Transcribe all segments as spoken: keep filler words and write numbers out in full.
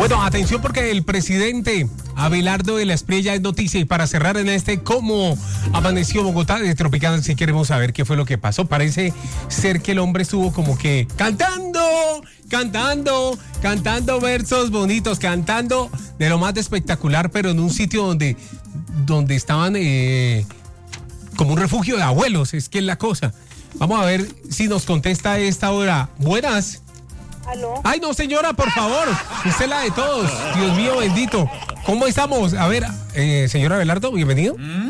Bueno, atención porque el presidente Abelardo de la Espriella es noticia. Y para cerrar en este, ¿cómo amaneció Bogotá de Tropical? Si queremos saber qué fue lo que pasó. Parece ser que el hombre estuvo como que cantando, cantando, cantando versos bonitos, cantando de lo más de espectacular, pero en un sitio donde, donde estaban eh, como un refugio de abuelos. Es que es la cosa. Vamos a ver si nos contesta a esta hora. Buenas. ¿Aló? Ay, no, señora, por favor. Usted es la de todos. Dios mío, bendito. ¿Cómo estamos? A ver, eh, señora Abelardo, bienvenido. ¿Mm?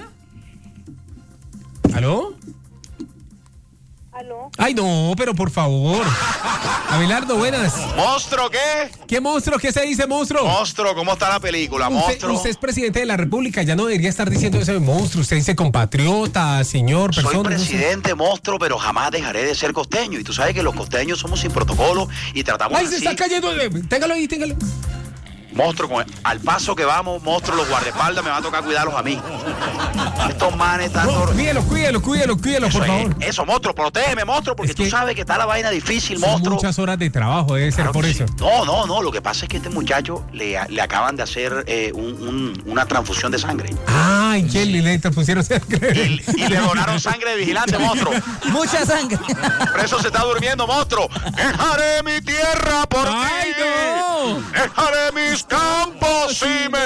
¿Aló? ¿Aló? Ay, no, pero por favor. Abelardo, buenas. ¿Monstruo qué? ¿Qué monstruo? ¿Qué se dice, monstruo? Monstruo, ¿cómo está la película, Usted, monstruo? usted es presidente de la República, ya no debería estar diciendo eso de monstruo. Usted dice compatriota, señor, persona. Soy presidente, no sé. Monstruo, pero jamás dejaré de ser costeño. Y tú sabes que los costeños somos sin protocolo y tratamos Ay, así. se está cayendo. Téngalo ahí, téngalo. Monstruo, con el, al paso que vamos, monstruo, los guardaespaldas me va a tocar cuidarlos a mí. Estos manes están... No, cuídelo, cuídelo, cuídelo, cuídelo, eso por es, favor. Eso, monstruo, protégeme, monstruo, porque es que tú sabes que está la vaina difícil, son monstruo. muchas horas de trabajo, debe ser Claro por que eso. Sí. No, no, no, lo que pasa es que este muchacho le, le acaban de hacer eh, un, un, una transfusión de sangre. Ay, ¿qué sí. le transfusieron sangre? Y, y le donaron sangre de vigilante, monstruo. Mucha sangre. Por eso se está durmiendo, monstruo. Dejaré mi tierra por ¡Ay, ti. no! Dejaré mis campos y me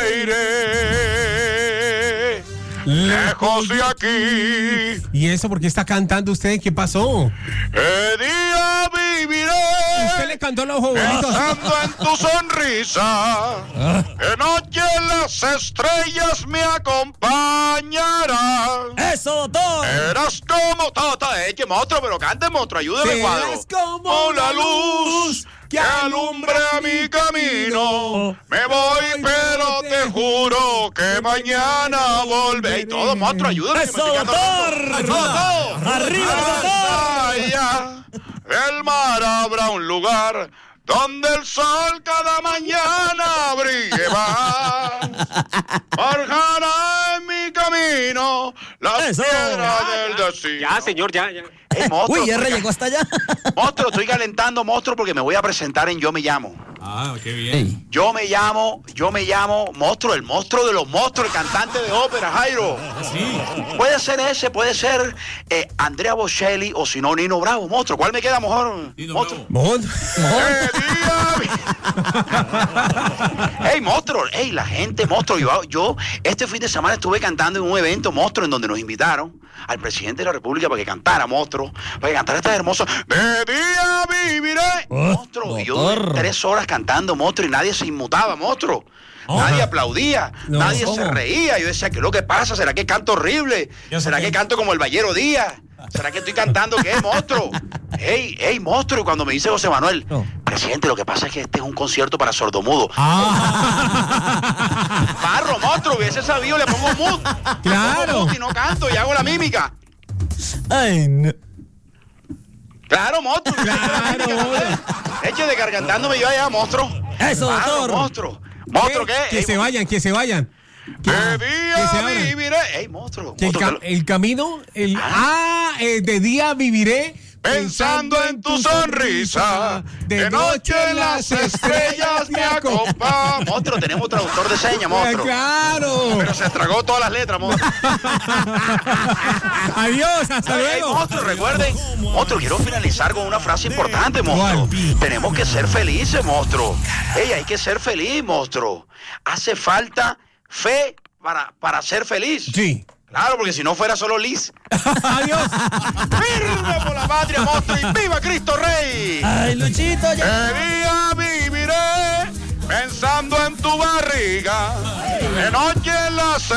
iré lejos de aquí. ¿Y eso por qué está cantando usted? ¿Qué pasó? ¿Qué día viviré? Usted le cantó a los jovencitos. Pensando en tu sonrisa. De noche las estrellas me acompañarán. ¡Eso, doctor! Eras como Tota, eche monstruo, pero cante, monstruo, ayúdame, cuadro. Serás como la luz que alumbra mi camino. Me voy, pero te juro que mañana volveré. Y todo, monstruo, ayúdame. ¡Eso, doctor! ¡Arriba, ¡Arriba, doctor! Allá del mar habrá un lugar donde el sol cada mañana brille más. Forjará en mi camino las Eso. piedras del destino. Ya, señor, ya, ya. Hey, monstruo, Uy, R estoy- llegó hasta allá. Monstruo, estoy calentando, monstruo, porque me voy a presentar en Yo Me Llamo. Ah, qué bien. Ey. Yo me llamo, yo me llamo Monstruo, el monstruo de los monstruos, el cantante de ópera, Jairo. Sí. Puede ser ese, puede ser eh, Andrea Bocelli o si no, Nino Bravo, monstruo. ¿Cuál me queda mejor? Nino Monstruo. Mon- ¡Eh, día! ¡Ey, monstruo! ¡Ey, la gente, monstruo! Yo, yo este fin de semana estuve cantando en un evento, monstruo, en donde nos invitaron al presidente de la República para que cantara, monstruo, para que cantara esta hermosa ¡De día viviré! Monstruo, y yo doctor. duré tres horas cantando, monstruo, y nadie se inmutaba, monstruo. Oh. Nadie aplaudía, No, nadie ¿cómo? se reía. Yo decía, ¿qué es lo que pasa? ¿Será que canto horrible? Yo sé ¿Será que- que canto como el Ballero Díaz? ¿Será que estoy cantando qué, monstruo? ¡Ey, ey, monstruo! Y cuando me dice José Manuel, No. presidente, lo que pasa es que este es un concierto para sordomudos. Ah. Barro, monstruo, hubiese sabido, le pongo mood. Claro. Le pongo mood y no canto y hago la mímica. Ay, no. Claro, monstruo. Claro. Eche de gargantándome yo allá, monstruo. Eso, Barro, doctor. monstruo. ¿Monstruo qué? Que Ey, se vayan, que se vayan. Que, De que se día abran. viviré. Ey, monstruo. Que el, monstruo, ca- te lo- el camino, el ah, eh, de día viviré Pensando en tu sonrisa, de noche las estrellas me acompañan. Monstruo, tenemos traductor de señas, Ah, monstruo. claro. Pero se estragó todas las letras, monstruo. Adiós, hasta Ey, luego. monstruo, recuerden, monstruo, quiero finalizar con una frase importante, monstruo. ¿Cuál? Tenemos que ser felices, monstruo. Ey, hay que ser feliz, monstruo. Hace falta fe para, para ser feliz. Sí. Claro, porque si no fuera solo Liz. Adiós. ¡Firme por la patria, monstruo! ¡Y viva Cristo Rey! Ay, Luchito, ¿Qué ya. día viviré pensando en tu barriga? De noche en las